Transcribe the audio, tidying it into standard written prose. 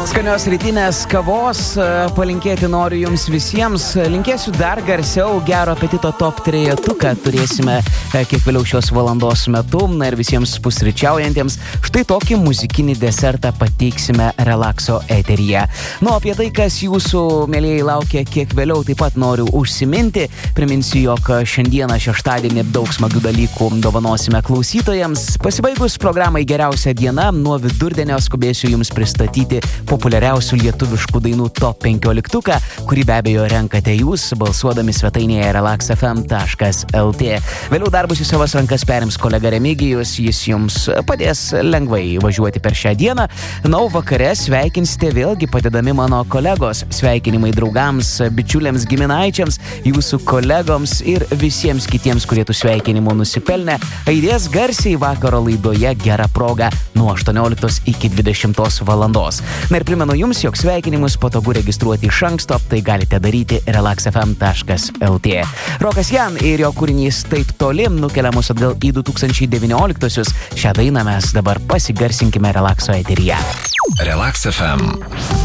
Skanios rytinės kavos palinkėti noriu jums visiems. Linkėsiu dar garsiau gero apetito top 3-tuką turėsime kiek vėliau šios valandos metu. Na ir visiems pusryčiaujantiems štai tokį muzikinį desertą pateiksime Relaxo eteryje. Nu, apie tai, kas jūsų mėlėjai laukia kiek vėliau, taip pat noriu užsiminti. Priminsiu, jog šiandieną šeštadienį daug smagių dalykų dovanosime klausytojams. Pasibaigus programai Geriausia diena, nuo vidurdienio skubėsiu jums pristatyti populiariausių lietuviškų dainų top 15-tuką, kurį be abejo renkate jūs, balsuodami svetainėje relaxfm.lt. Vėliau darbus į savas rankas perims kolega Remigijus, jis jums padės lengvai važiuoti per šią dieną. Na, o vakare sveikinsite vėlgi padedami mano kolegos. Sveikinimai draugams, bičiuliams, giminaičiams, jūsų kolegoms ir visiems kitiems, kurie tų sveikinimų nusipelnė. Aidės garsiai vakaro laidoje Gera proga nuo 18 iki 20 valandos. Na ir primenu jums, jog sveikinimus patogu registruoti iš anksto, tai galite daryti relaxfm.lt. Rokas Jan ir jo kūrinys Taip toli nukelia mus atgal į 2019-usius. Šią dainą mes dabar pasigarsinkime Relaxo eteryje. Relax FM.